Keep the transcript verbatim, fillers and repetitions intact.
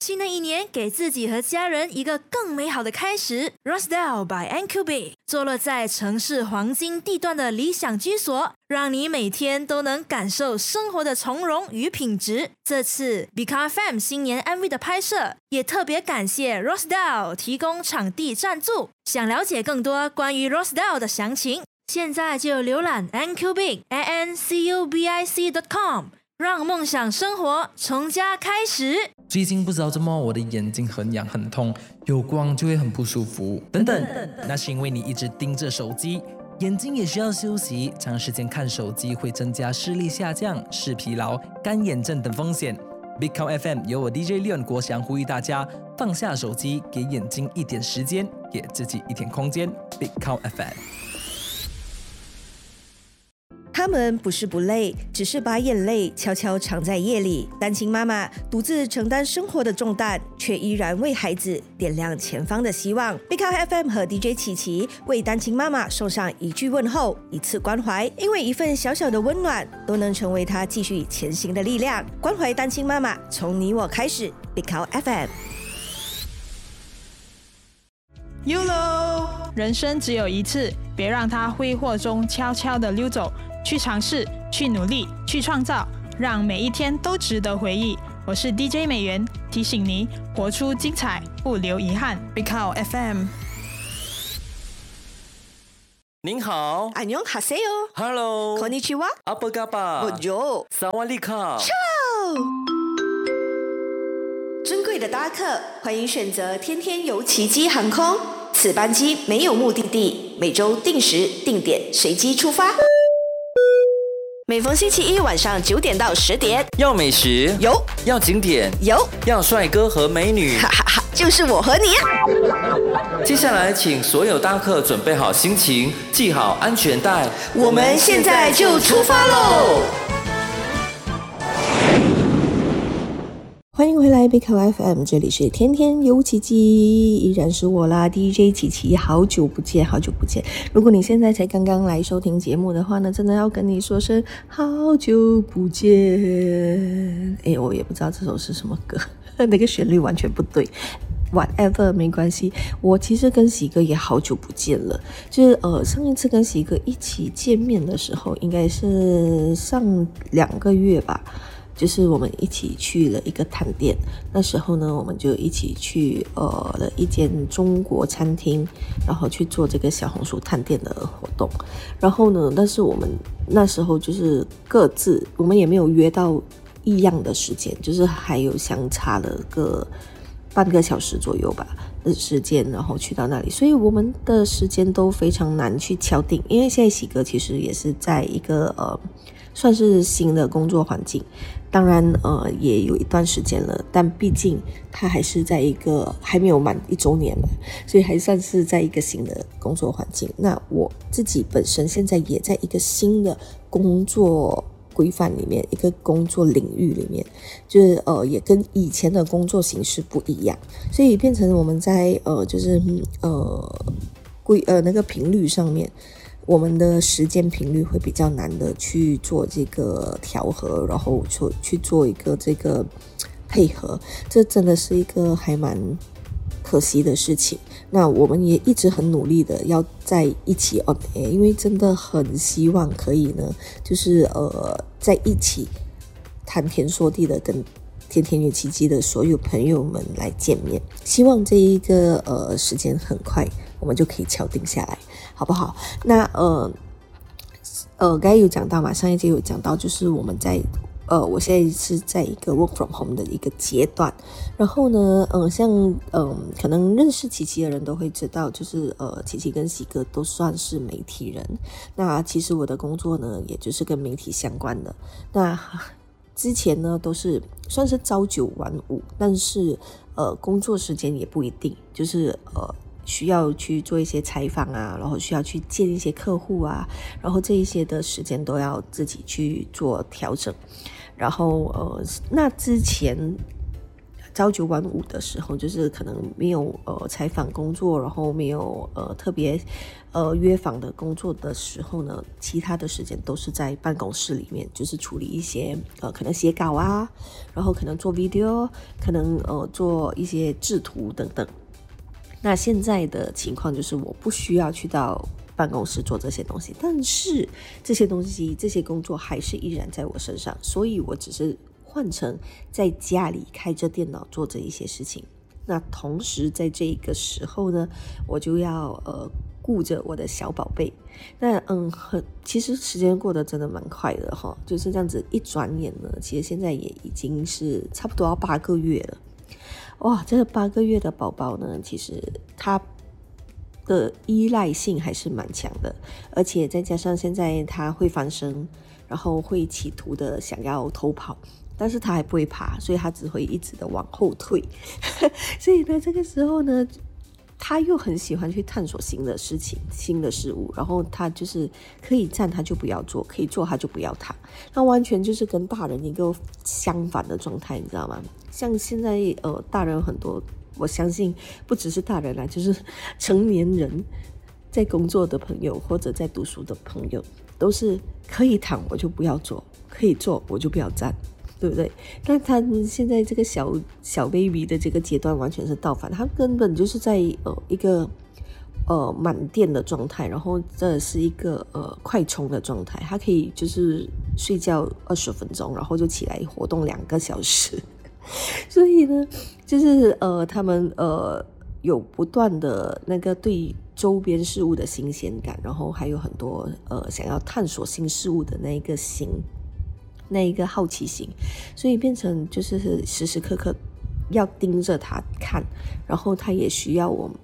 新的一年给自己和家人一个更美好的开始。 Rosedale by N Q B 坐落在城市黄金地段的理想居所，让你每天都能感受生活的从容与品质。这次 B K F M 新年 M V 的拍摄也特别感谢 Rosedale 提供场地赞助。想了解更多关于 Rosedale 的详情，现在就浏览 N Q B I C A N C U B I C dot com， 让梦想生活从家开始。 最近不知道怎么我的眼睛很痒很痛，有光就会很不舒服等等，那是因为你一直盯着手机，眼睛也需要休息，长时间看手机会增加视力下降、视疲劳、干眼症等风险。 Big Cow F M 由我 D J Leon 国祥呼吁大家放下手机，给眼睛一点时间，给自己一点空间。 Big Cow F M。 他们不是不累，只是把眼泪悄悄藏在夜里。单亲妈妈独自承担生活的重担，却依然为孩子点亮前方的希望。Big Cow F M 和 D J 琪琪为单亲妈妈送上一句问候，一次关怀，因为一份小小的温暖，都能成为她继续前行的力量。关怀单亲妈妈，从你我开始。Big Cow F M。Y O L O， 人生只有一次，别让它挥霍中悄悄地溜走。去尝试，去努力，去创造，让每一天都值得回忆。我是 D J 美元，提醒你活出精彩，不留遗憾。Big Cow F M。 您好， 안녕하세요。 Hello， こんにちは。 apa kabar？ Bonjour。 萨瓦利卡。 尊贵的搭客，欢迎选择天天游奇迹航空。此班机没有目的地，每周定时定点随机出发。每逢星期一晚上九点到十点， 要美食有， 要景点有， 要帅哥和美女， 哈哈哈，就是我和你啊！ 接下来，请所有搭客准备好心情，系好安全带， 我们现在就出发喽！欢迎回来 Big Cow F M， 这里是天天有奇迹，依然是我啦 D J 琪琪，好久不见好久不见。如果你现在才刚刚来收听节目的话呢，真的要跟你说声好久不见。诶，我也不知道这首是什么歌，那个旋律完全不对。whatever 没关系，我其实跟喜哥也好久不见了，就是呃上一次跟喜哥一起见面的时候，应该是上两个月吧。就是我们一起去了一个探店，那时候呢，我们就一起去呃了一间中国餐厅，然后去做这个小红书探店的活动。然后呢，但是我们那时候就是各自，我们也没有约到一样的时间，就是还有相差了个半个小时左右吧的时间，然后去到那里，所以我们的时间都非常难去敲定，因为现在喜哥其实也是在一个呃算是新的工作环境。当然呃也有一段时间了，但毕竟他还是在一个还没有满一周年嘛，所以还算是在一个新的工作环境。那我自己本身现在也在一个新的工作规范里面，一个工作领域里面，就是呃也跟以前的工作形式不一样，所以变成我们在呃就是呃规呃那个频率上面，我们的时间频率会比较难的去做这个调和，然后去去做一个这个配合，这真的是一个还蛮可惜的事情。那我们也一直很努力的要在一起 on air， 因为真的很希望可以呢，就是呃在一起谈天说地的跟天天有奇迹的所有朋友们来见面，希望这一个呃时间很快我们就可以敲定下来，好不好？那呃呃刚才有讲到嘛，上一节有讲到，就是我们在呃我现在是在一个 work from home 的一个阶段，然后呢呃像嗯、呃、可能认识琪琪的人都会知道，就是呃琪琪跟喜哥都算是媒体人，那其实我的工作呢也就是跟媒体相关的，那之前呢都是算是朝九晚五，但是呃工作时间也不一定，就是呃需要去做一些采访啊，然后需要去见一些客户啊，然后这一些的时间都要自己去做调整。然后呃那之前朝九晚五的时候，就是可能没有呃采访工作，然后没有呃特别呃约访的工作的时候呢，其他的时间都是在办公室里面，就是处理一些呃可能写稿啊，然后可能做 video， 可能呃做一些制图等等。那现在的情况就是我不需要去到办公室做这些东西，但是这些东西这些工作还是依然在我身上，所以我只是换成在家里开着电脑做这一些事情。那同时在这个时候呢，我就要呃顾着我的小宝贝。那嗯，很其实时间过得真的蛮快的哈，就是这样子一转眼呢，其实现在也已经是差不多要八个月了。哇，这个八个月的宝宝呢，其实他的依赖性还是蛮强的，而且再加上现在他会翻身，然后会企图的想要偷跑，但是他还不会爬，所以他只会一直的往后退。所以呢，这个时候呢，他又很喜欢去探索新的事情、新的事物，然后他就是可以站他就不要坐，可以坐他就不要躺，那完全就是跟大人一个相反的状态，你知道吗？像现在呃，大人很多，我相信不只是大人啦，就是成年人在工作的朋友或者在读书的朋友，都是可以躺我就不要坐，可以坐我就不要站，对不对？但他现在这个小小 baby 的这个阶段完全是倒反，他根本就是在呃一个呃满电的状态，然后这是一个呃快充的状态，他可以就是睡觉二十分钟，然后就起来活动两个小时。所以呢，就是呃他们呃有不断的那个对周边事物的新鲜感，然后还有很多呃想要探索新事物的那一个心。那一个好奇心，所以变成就是时时刻刻要盯着他看，然后他也需要我